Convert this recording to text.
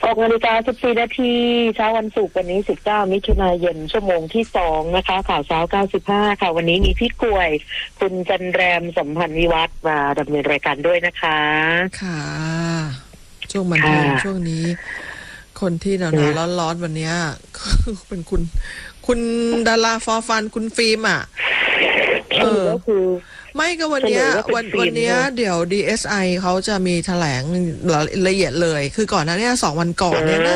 6:14 น.เช้าวันศุกร์วันนี้19 มิถุนายนชั่วโมงที่2นะคะข่าวเช้า95ค่ะวันนี้มีพี่กล้วยคุณจันแรมสัมพันธ์วิวัฒน์มาดำเนินรายการด้วยนะคะค่ะช่วงบันเทิงช่วงนี้คนที่หนาวร้อนๆวันนี้เป็นคุณดาราฟอร์ฟันคุณฟิล์มอ่ะก็คือไม่ก็วันนี้เดี๋ยว DSI เขาจะมีแถลงละเอียดเลยคือก่อนหน้านี้2 วันก่อนเนี่ย